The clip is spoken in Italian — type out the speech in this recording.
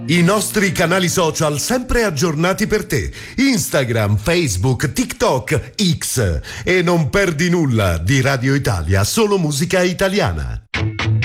I nostri canali social sempre aggiornati per te. Instagram, Facebook, TikTok, X. E non perdi nulla di Radio Italia, solo musica italiana.